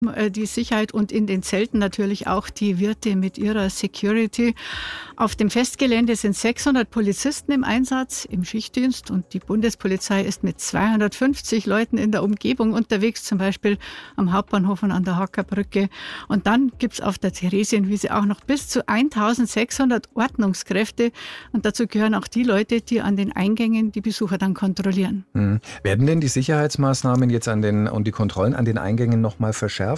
die Sicherheit und in den Zelten natürlich auch die Wirte mit ihrer Security. Auf dem Festgelände sind 600 Polizisten im Einsatz, im Schichtdienst, und die Bundespolizei ist mit 250 Leuten in der Umgebung unterwegs, zum Beispiel am Hauptbahnhof und an der Hackerbrücke. Und dann gibt es auf der Theresienwiese auch noch bis zu 1600 Ordnungskräfte, und dazu gehören auch die Leute, die an den Eingängen die Besucher dann kontrollieren. Werden denn die Sicherheitsmaßnahmen jetzt und die Kontrollen an den Eingängen noch mal verschärft?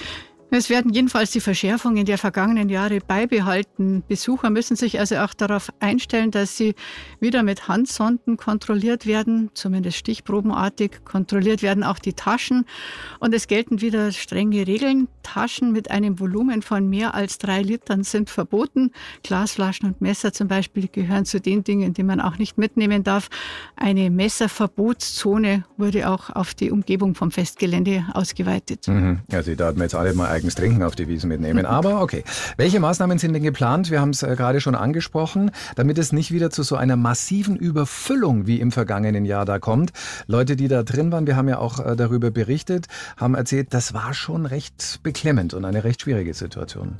Es werden jedenfalls die Verschärfungen der vergangenen Jahre beibehalten. Besucher müssen sich also auch darauf einstellen, dass sie wieder mit Handsonden kontrolliert werden, zumindest stichprobenartig. Kontrolliert werden auch die Taschen. Und es gelten wieder strenge Regeln. Taschen mit einem Volumen von mehr als 3 Litern sind verboten. Glasflaschen und Messer zum Beispiel gehören zu den Dingen, die man auch nicht mitnehmen darf. Eine Messerverbotszone wurde auch auf die Umgebung vom Festgelände ausgeweitet. Also da hat man jetzt alle mal eigenes Trinken auf die Wiesn mitnehmen. Aber okay. Welche Maßnahmen sind denn geplant? Wir haben es gerade schon angesprochen, damit es nicht wieder zu so einer massiven Überfüllung wie im vergangenen Jahr da kommt. Leute, die da drin waren, wir haben ja auch darüber berichtet, haben erzählt, das war schon recht beklemmend und eine recht schwierige Situation.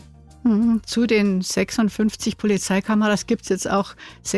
Zu den 56 Polizeikameras gibt es jetzt auch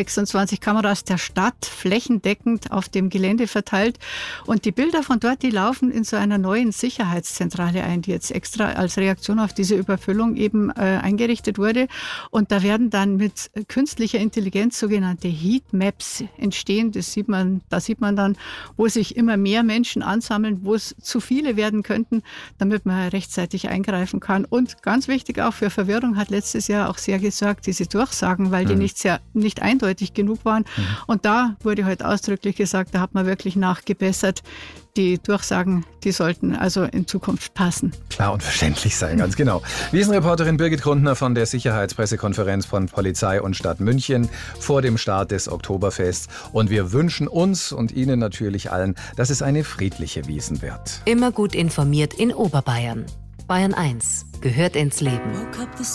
26 Kameras der Stadt, flächendeckend auf dem Gelände verteilt. Und die Bilder von dort, die laufen in so einer neuen Sicherheitszentrale ein, die jetzt extra als Reaktion auf diese Überfüllung eben eingerichtet wurde. Und da werden dann mit künstlicher Intelligenz sogenannte Heatmaps entstehen. Da sieht man dann, wo sich immer mehr Menschen ansammeln, wo es zu viele werden könnten, damit man rechtzeitig eingreifen kann. Und ganz wichtig auch für Verwirrung hat letztes Jahr auch sehr gesorgt, diese Durchsagen, weil die nicht eindeutig genug waren. Und da wurde heute ausdrücklich gesagt, da hat man wirklich nachgebessert. Die Durchsagen, die sollten also in Zukunft passen. Klar und verständlich sein, ganz genau. Wiesn-Reporterin Birgit Grundner von der Sicherheitspressekonferenz von Polizei und Stadt München vor dem Start des Oktoberfests. Und wir wünschen uns und Ihnen natürlich allen, dass es eine friedliche Wiesn wird. Immer gut informiert in Oberbayern. Bayern 1 gehört ins Leben.